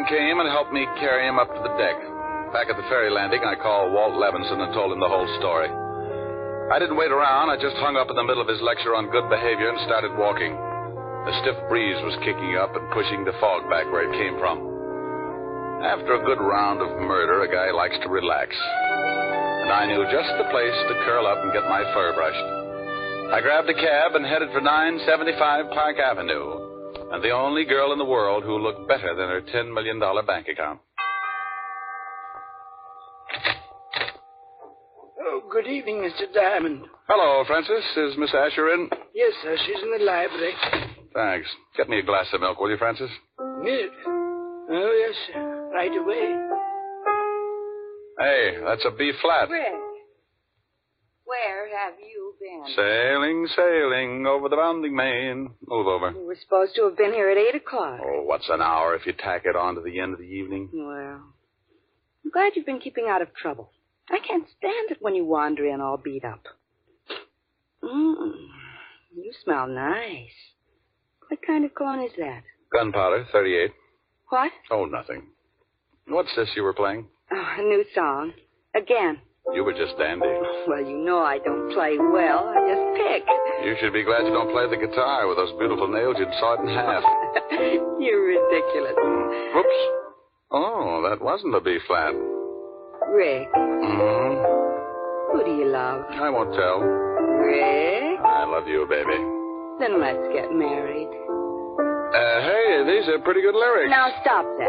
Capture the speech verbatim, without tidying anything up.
came and helped me carry him up to the deck. Back at the ferry landing, I called Walt Levinson and told him the whole story. I didn't wait around. I just hung up in the middle of his lecture on good behavior and started walking. The stiff breeze was kicking up and pushing the fog back where it came from. After a good round of murder, a guy likes to relax. And I knew just the place to curl up and get my fur brushed. I grabbed a cab and headed for nine seventy-five Park Avenue, and the only girl in the world who looked better than her ten million dollars bank account. Oh, good evening, Mister Diamond. Hello, Francis. Is Miss Asher in? Yes, sir. She's in the library. Thanks. Get me a glass of milk, will you, Francis? Milk? Oh, yes, sir. Right away. Hey, that's a B flat. Rick, where have you been? Sailing, sailing over the bounding main. Move over. We were supposed to have been here at eight o'clock. Oh, what's an hour if you tack it on to the end of the evening? Well, I'm glad you've been keeping out of trouble. I can't stand it when you wander in all beat up. Mmm, you smell nice. What kind of cologne is that? Gunpowder, thirty-eight. What? Oh, nothing. What's this you were playing? Oh, a new song. Again. You were just dandy. Well, you know I don't play well. I just pick. You should be glad you don't play the guitar. With those beautiful nails, you'd saw it in half. You're ridiculous. Whoops. Oh, that wasn't a B flat. Rick. Mm-hmm. Who do you love? I won't tell. Rick? I love you, baby. Then let's get married. Uh, hey, these are pretty good lyrics. Now stop that.